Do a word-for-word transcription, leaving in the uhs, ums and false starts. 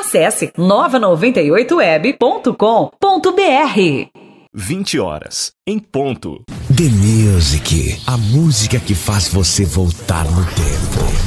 Acesse nova noventa e oito web ponto com ponto br. vinte horas, em ponto. The Music, a música que faz você voltar no tempo.